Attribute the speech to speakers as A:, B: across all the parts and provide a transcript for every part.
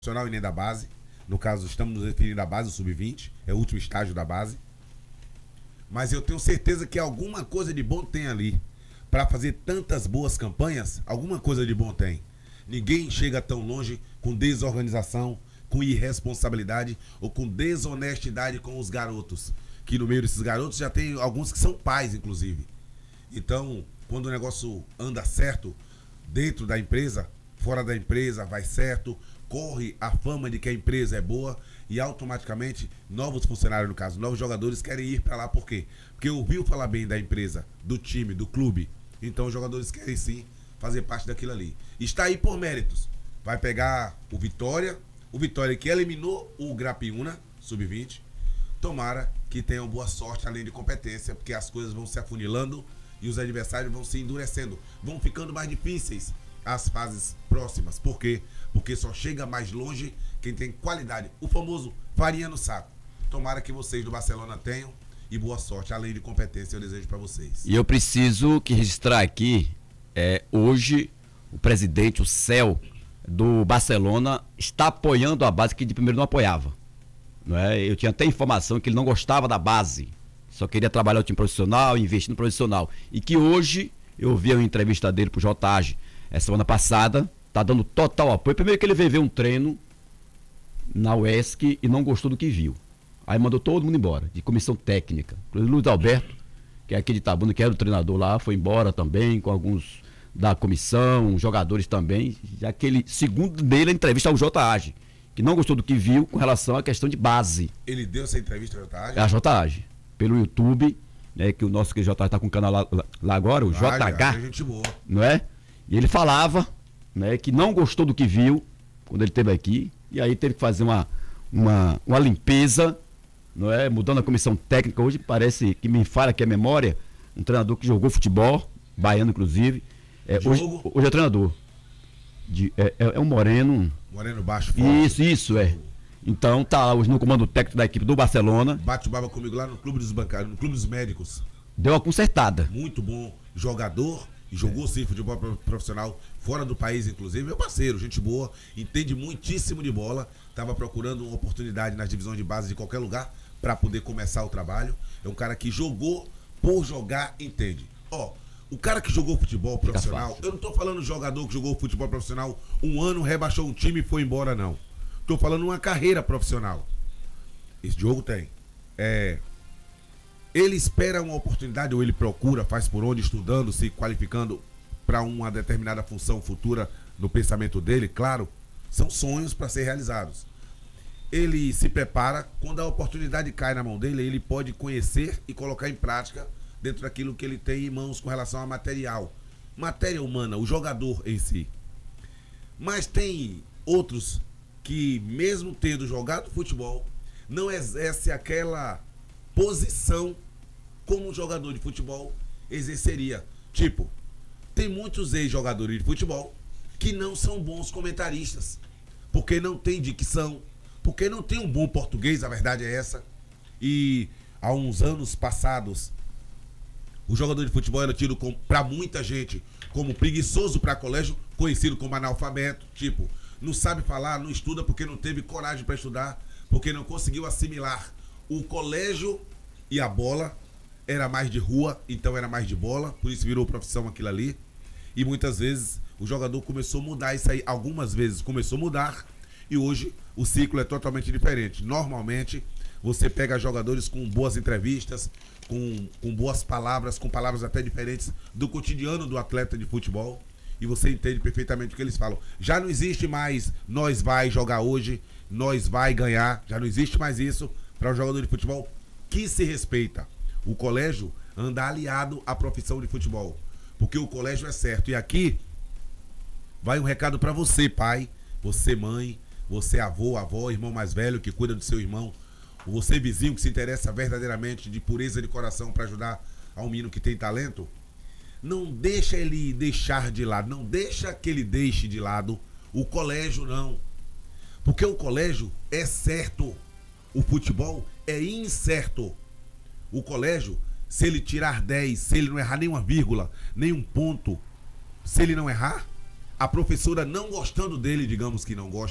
A: profissional e nem da base. No caso, estamos nos referindo à base, o sub-20, é o último estágio da base. Mas eu tenho certeza que alguma coisa de bom tem ali. Para fazer tantas boas campanhas, alguma coisa de bom tem. Ninguém chega tão longe com desorganização, com irresponsabilidade ou com desonestidade com os garotos. Que no meio desses garotos já tem alguns que são pais, inclusive. Então, quando o negócio anda certo, dentro da empresa, fora da empresa, vai certo, corre a fama de que a empresa é boa e automaticamente novos funcionários, no caso, novos jogadores querem ir para lá. Por quê? Porque ouviu falar bem da empresa, do time, do clube. Então os jogadores querem sim fazer parte daquilo ali. Está aí por méritos. Vai pegar o Vitória que eliminou o Grapiúna, sub-20. Tomara que tenham boa sorte, além de competência, porque as coisas vão se afunilando e os adversários vão se endurecendo. Vão ficando mais difíceis as fases próximas. Por quê? Porque só chega mais longe quem tem qualidade. O famoso farinha no saco. Tomara que vocês do Barcelona tenham e boa sorte. Além de competência, eu desejo para vocês.
B: E eu preciso que registrar aqui, hoje, o presidente, o Céu, do Barcelona, está apoiando a base que de primeiro não apoiava. Não é? Eu tinha até informação que ele não gostava da base. Só queria trabalhar o time profissional, investir no profissional. E que hoje, eu vi uma entrevista dele pro Jotage, semana passada, tá dando total apoio. Primeiro que ele veio ver um treino na UESC e não gostou do que viu. Aí mandou todo mundo embora, de comissão técnica. Inclusive o Luiz Alberto, que é aqui de Itabuna, que era o treinador lá, foi embora também, com alguns da comissão, jogadores também. Já que ele, segundo dele, a entrevista ao Jotage, que não gostou do que viu com relação à questão de base.
A: Ele deu essa entrevista ao Jotage?
B: É a Jotage, pelo YouTube, né, que o nosso Jotage tá com o canal lá agora, o JH.
A: É gente boa.
B: Não é? E ele falava, né, que não gostou do que viu quando ele esteve aqui, e aí teve que fazer uma limpeza, não é? Mudando a comissão técnica. Hoje parece que me falha aqui a memória, um treinador que jogou futebol, baiano inclusive, hoje é treinador. É um Moreno.
A: Moreno baixo, forte.
B: Isso. Então tá hoje no comando técnico da equipe do Barcelona.
A: Bate baba comigo lá no Clube dos Bancários, no Clube dos Médicos.
B: Deu uma consertada.
A: Muito bom jogador. Jogou sim futebol profissional fora do país, inclusive. Meu parceiro, gente boa, entende muitíssimo de bola. Estava procurando uma oportunidade nas divisões de base de qualquer lugar para poder começar o trabalho. É um cara que jogou por jogar, entende. O cara que jogou futebol profissional, eu não tô falando jogador que jogou futebol profissional um ano, rebaixou um time e foi embora, não. Tô falando uma carreira profissional. Esse jogo tem. Ele espera uma oportunidade, ou ele procura, faz por onde, estudando, se qualificando para uma determinada função futura no pensamento dele, claro, são sonhos para ser realizados. Ele se prepara, quando a oportunidade cai na mão dele, ele pode conhecer e colocar em prática dentro daquilo que ele tem em mãos com relação a material. Matéria humana, o jogador em si. Mas tem outros que, mesmo tendo jogado futebol, não exerce aquela posição como um jogador de futebol exerceria. Tipo, tem muitos ex-jogadores de futebol que não são bons comentaristas, porque não tem dicção, porque não tem um bom português, a verdade é essa. E há uns anos passados, o jogador de futebol era tido para muita gente como preguiçoso para colégio, conhecido como analfabeto, tipo, não sabe falar, não estuda porque não teve coragem para estudar, porque não conseguiu assimilar o colégio e a bola. Era mais de rua, então era mais de bola, por isso virou profissão aquilo ali. E muitas vezes o jogador começou a mudar isso aí, algumas vezes começou a mudar, e hoje o ciclo é totalmente diferente. Normalmente você pega jogadores com boas entrevistas, com boas palavras, com palavras até diferentes do cotidiano do atleta de futebol, e você entende perfeitamente o que eles falam. Já não existe mais nós vai jogar hoje, nós vai ganhar, já não existe mais isso para um jogador de futebol que se respeita. O colégio anda aliado à profissão de futebol, porque o colégio é certo. E aqui vai um recado para você, pai, você mãe, você avô, avó, irmão mais velho que cuida do seu irmão, você vizinho que se interessa verdadeiramente de pureza de coração para ajudar a um menino que tem talento. Não deixa ele deixar de lado, não deixa que ele deixe de lado o colégio, não. Porque o colégio é certo, o futebol é incerto. O colégio, se ele tirar 10, se ele não errar nenhuma vírgula, nenhum ponto, se ele não errar, a professora não gostando dele, digamos que não goste,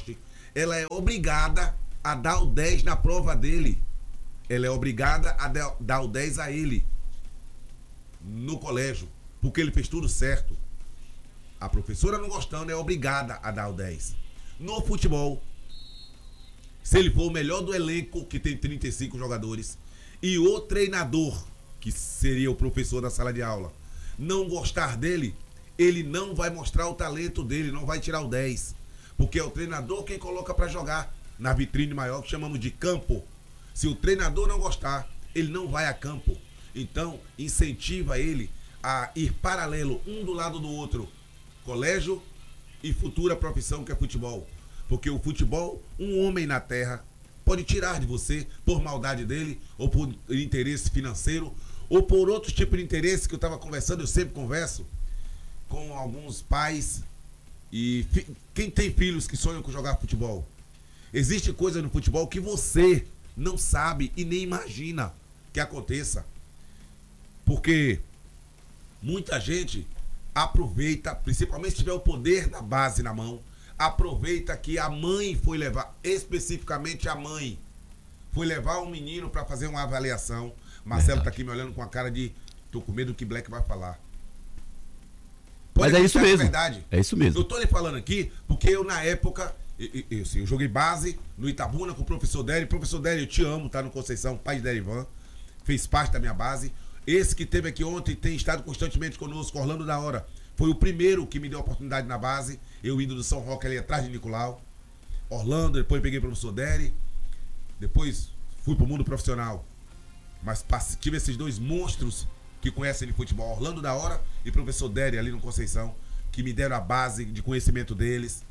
A: ela é obrigada a dar o 10 na prova dele. Ela é obrigada a dar o 10 a ele no colégio, porque ele fez tudo certo. A professora não gostando é obrigada a dar o 10. No futebol, se ele for o melhor do elenco, que tem 35 jogadores, e o treinador, que seria o professor da sala de aula, não gostar dele, ele não vai mostrar o talento dele, não vai tirar o 10. Porque é o treinador quem coloca para jogar na vitrine maior, que chamamos de campo. Se o treinador não gostar, ele não vai a campo. Então, incentiva ele a ir paralelo, um do lado do outro. Colégio e futura profissão, que é futebol. Porque o futebol, um homem na terra, pode tirar de você por maldade dele, ou por interesse financeiro, ou por outro tipo de interesse que eu estava conversando, eu sempre converso com alguns pais e quem tem filhos que sonham com jogar futebol. Existe coisa no futebol que você não sabe e nem imagina que aconteça. Porque muita gente aproveita, principalmente se tiver o poder da base na mão, aproveita que a mãe foi levar, especificamente a mãe, foi levar um menino para fazer uma avaliação. Marcelo tá aqui me olhando com a cara de tô com medo do que Black vai falar.
B: Mas é isso mesmo.
A: Verdade.
B: É isso mesmo.
A: Eu tô lhe falando aqui porque eu, na época, eu joguei base no Itabuna com o professor Dério. Professor Dério, eu te amo, tá no Conceição, pai de Derivan. Fez parte da minha base. Esse que teve aqui ontem tem estado constantemente conosco, Orlando da Hora. Foi o primeiro que me deu a oportunidade na base. Eu indo do São Roque ali atrás de Nicolau. Orlando, depois peguei o professor Dério. Depois fui pro mundo profissional. Mas tive esses dois monstros que conhecem de futebol, Orlando da Hora e professor Dério ali no Conceição, que me deram a base de conhecimento deles.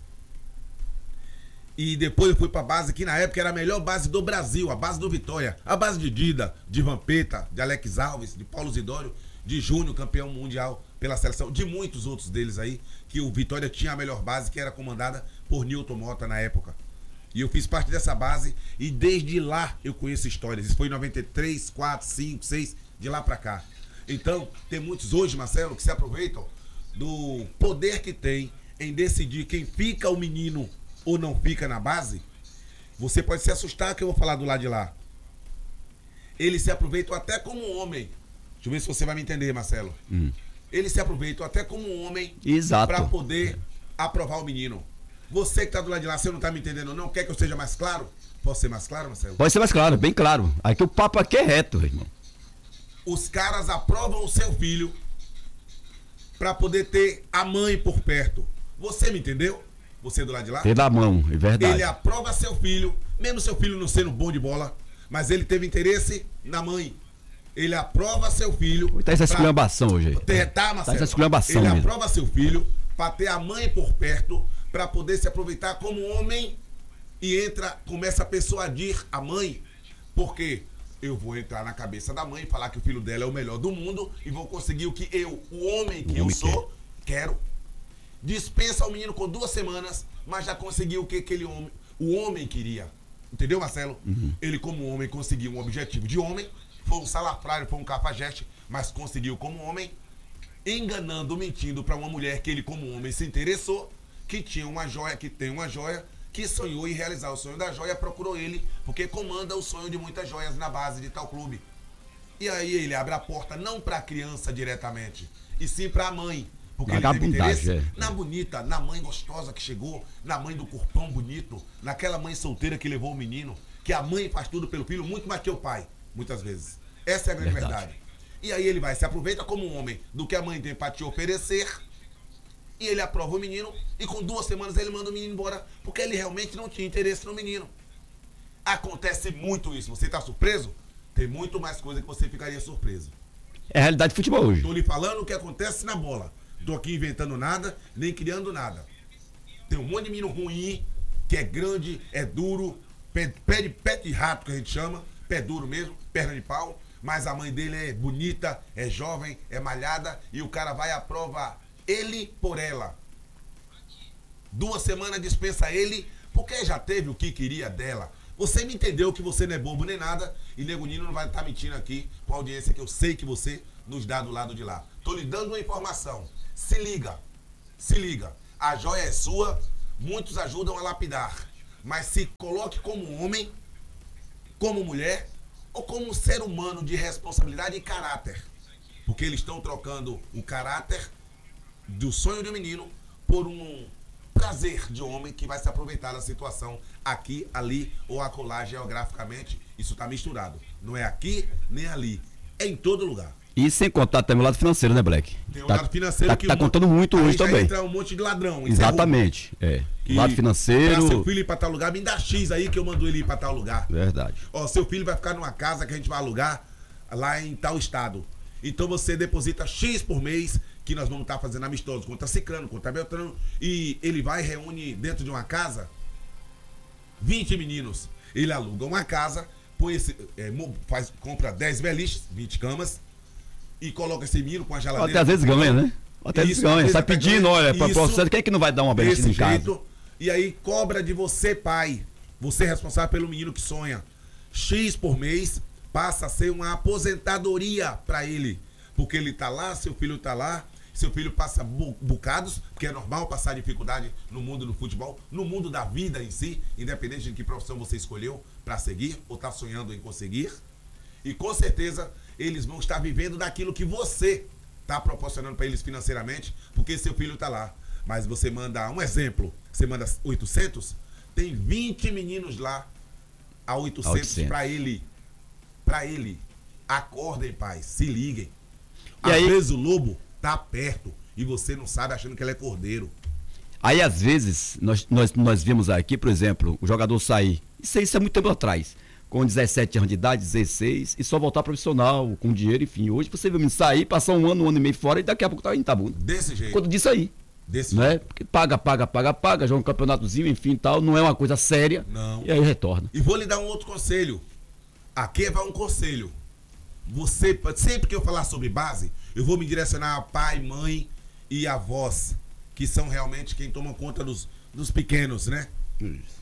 A: E depois eu fui pra base que na época era a melhor base do Brasil, a base do Vitória. A base de Dida, de Vampeta, de Alex Alves, de Paulo Zidório, de Júnior, campeão mundial pela seleção, de muitos outros deles aí, que o Vitória tinha a melhor base, que era comandada por Nilton Mota na época. E eu fiz parte dessa base e desde lá eu conheço histórias. Isso foi em 93, 4, 5, 6, de lá pra cá. Então, tem muitos hoje, Marcelo, que se aproveitam do poder que tem em decidir quem fica o menino ou não fica na base. Você pode se assustar que eu vou falar do lado de lá. Eles se aproveitam até como homem. Deixa eu ver se você vai me entender, Marcelo. Eles se aproveitam até como homem para poder aprovar o menino. Você que tá do lado de lá, você não tá me entendendo, não? Quer que eu seja mais claro? Posso ser mais claro, Marcelo?
B: Pode ser mais claro, bem claro. Aqui o papo aqui é reto, irmão.
A: Os caras aprovam o seu filho pra poder ter a mãe por perto. Você me entendeu? Você do lado de lá?
B: Ter da mão, é verdade.
A: Ele aprova seu filho, mesmo seu filho não sendo bom de bola, mas ele teve interesse na mãe. Ele aprova seu filho...
B: Tá essa esculhambação hoje aí.
A: Tá, Marcelo?
B: Tá essa esculhambação
A: Ele
B: mesmo.
A: aprova seu filho pra ter a mãe por perto, pra poder se aproveitar como homem e começa a persuadir a mãe, porque eu vou entrar na cabeça da mãe e falar que o filho dela é o melhor do mundo e vou conseguir o que eu, o homem que eu sou, quero. Dispensa o menino com 2 semanas, mas já conseguiu o que o homem queria. Entendeu, Marcelo? Ele, como homem, conseguiu um objetivo de homem, foi um salafrário, foi um cafajeste, mas conseguiu como homem, enganando, mentindo para uma mulher que ele, como homem, se interessou, que tinha uma joia, que tem uma joia, que sonhou em realizar o sonho da joia, procurou ele, porque comanda o sonho de muitas joias na base de tal clube. E aí ele abre a porta não para a criança diretamente, e sim para a mãe. Porque ele teve interesse na bonita, na mãe gostosa que chegou, na mãe do corpão bonito, naquela mãe solteira que levou o menino, que a mãe faz tudo pelo filho, muito mais que o pai, muitas vezes. Essa é a grande verdade. E aí ele vai, se aproveita como um homem do que a mãe tem para te oferecer, e ele aprova o menino, e com 2 semanas ele manda o menino embora, porque ele realmente não tinha interesse no menino. Acontece muito isso. Você tá surpreso? Tem muito mais coisa que você ficaria surpreso.
B: É a realidade do futebol hoje.
A: Tô lhe falando o que acontece na bola. Tô aqui inventando nada, nem criando nada. Tem um monte de menino ruim, que é grande, é duro, pé de rato, que a gente chama, pé duro mesmo, perna de pau, mas a mãe dele é bonita, é jovem, é malhada, e o cara vai aprovar ele por ela. 2 semanas dispensa ele, porque já teve o que queria dela. Você me entendeu que você não é bobo nem nada, e Nego Nino não vai estar mentindo aqui com a audiência que eu sei que você nos dá do lado de lá. Tô lhe dando uma informação. Se liga, se liga. A joia é sua, muitos ajudam a lapidar. mas se coloque como homem, como mulher ou como ser humano de responsabilidade e caráter. Porque eles estão trocando o caráter do sonho de um menino por um prazer de homem que vai se aproveitar da situação aqui, ali ou acolá geograficamente. Isso está misturado. Não é aqui nem ali. É em todo lugar.
B: E sem contar também o lado financeiro, né, Black?
A: Tem o lado financeiro
B: que tá contando muito hoje também.
A: Entra um monte de ladrão.
B: Exatamente. O lado financeiro.
A: Pra seu filho ir pra tal lugar, me dá X aí que eu mando ele ir pra tal lugar.
B: Verdade.
A: Ó, seu filho vai ficar numa casa que a gente vai alugar lá em tal estado. Então você deposita X por mês, que nós vamos estar fazendo amistosos contra Cicrano, contra Beltrano, e ele vai e reúne dentro de uma casa 20 meninos. Ele aluga uma casa, põe compra 10 beliches, 20 camas, e coloca esse menino com a geladeira.
B: Até às vezes ganha, né? Até às vezes ganha. Sai pedindo, olha, pra você, quem é que não vai dar uma beliche em casa? Jeito,
A: e aí cobra de você, pai. Você é responsável pelo menino que sonha. X por mês passa a ser uma aposentadoria para ele. Porque ele tá lá, seu filho tá lá, seu filho passa bocados, porque é normal passar dificuldade no mundo do futebol, no mundo da vida em si, independente de que profissão você escolheu para seguir ou tá sonhando em conseguir. E com certeza eles vão estar vivendo daquilo que você está proporcionando para eles financeiramente, porque seu filho está lá. Mas você manda um exemplo, você manda 800, tem 20 meninos lá a 800 para ele. Para ele. Acordem, pais, se liguem. Às vezes o lobo tá perto e você não sabe, achando que ele é cordeiro.
B: Aí às vezes nós vimos aqui, por exemplo, o jogador sair. Isso é muito tempo atrás. Com 17 anos de idade, 16, e só voltar profissional, com dinheiro, enfim. Hoje você vê me sair, passar um ano e meio fora e daqui a pouco tá em Itabuna.
A: Desse jeito.
B: Quando disso aí.
A: Desse
B: né?
A: jeito.
B: Porque paga, joga um campeonatozinho, enfim tal, não é uma coisa séria.
A: Não.
B: E aí retorna.
A: E vou lhe dar um outro conselho. Aqui vai um conselho. Você, sempre que eu falar sobre base, eu vou me direcionar a pai, mãe e avós, que são realmente quem toma conta dos pequenos, né?
B: Isso.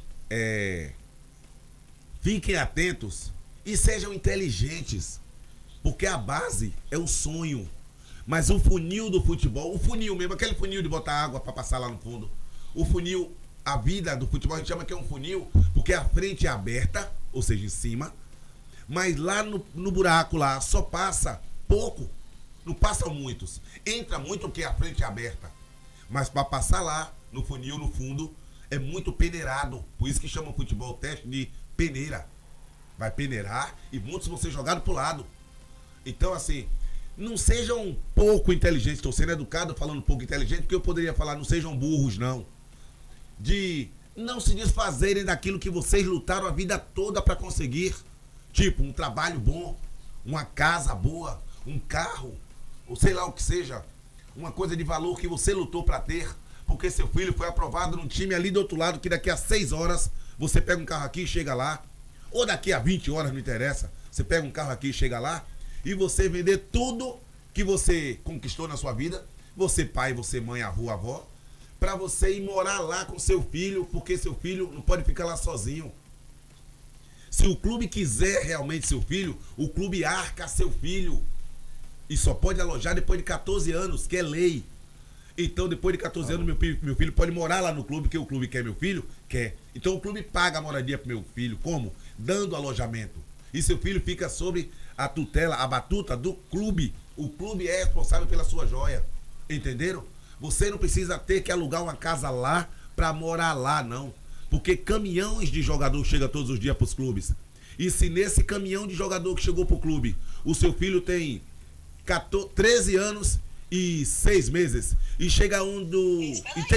A: Fiquem atentos e sejam inteligentes, porque a base é o sonho. Mas o funil do futebol, o funil mesmo, aquele funil de botar água para passar lá no fundo, o funil, a vida do futebol a gente chama que é um funil, porque a frente é aberta, ou seja, em cima, mas lá no buraco lá só passa pouco, não passam muitos. Entra muito porque a frente é aberta, mas para passar lá no funil, no fundo, é muito peneirado. Por isso que chama o futebol teste de peneira. Vai peneirar e muitos vão ser jogados pro lado. Então, assim, não sejam pouco inteligentes. Estou sendo educado falando pouco inteligente, porque eu poderia falar não sejam burros, não. De não se desfazerem daquilo que vocês lutaram a vida toda para conseguir. Tipo, um trabalho bom, uma casa boa, um carro, ou sei lá o que seja. Uma coisa de valor que você lutou para ter. Porque seu filho foi aprovado num time ali do outro lado, que daqui a 6 horas você pega um carro aqui e chega lá. Ou daqui a 20 horas, não interessa. Você pega um carro aqui e chega lá. E você vender tudo que você conquistou na sua vida. Você pai, você mãe, avó. Pra você ir morar lá com seu filho. Porque seu filho não pode ficar lá sozinho. Se o clube quiser realmente seu filho, o clube arca seu filho. E só pode alojar depois de 14 anos, que é lei. Então, depois de 14 anos, meu filho pode morar lá no clube, que o clube quer meu filho? Quer. Então, o clube paga a moradia pro meu filho. Como? Dando alojamento. E seu filho fica sob a tutela, a batuta do clube. O clube é responsável pela sua joia. Entenderam? Você não precisa ter que alugar uma casa lá para morar lá, não. Porque caminhões de jogador chegam todos os dias pros clubes. E se nesse caminhão de jogador que chegou pro clube, o seu filho tem 13 anos e 6 meses, e chega um do